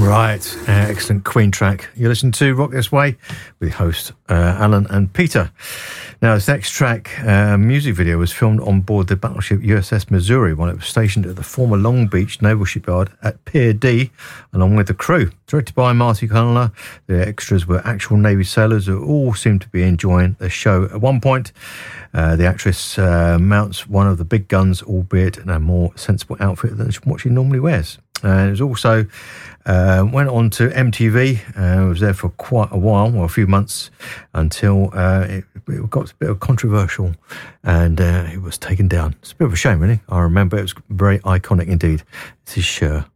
Right, excellent Queen track. You listen to Rock This Way with host Alan and Peter. Now, this next track, music video, was filmed on board the battleship USS Missouri while it was stationed at the former Long Beach Naval Shipyard at Pier D, along with the crew. Directed by Marty Connelly, the extras were actual Navy sailors who all seemed to be enjoying the show. At one point, the actress mounts one of the big guns, albeit in a more sensible outfit than what she normally wears. And it was also went on to MTV. Was there for quite a while, well, a few months, until it got a bit controversial, and it was taken down. It's a bit of a shame, really. I remember it was very iconic indeed. This is Cher.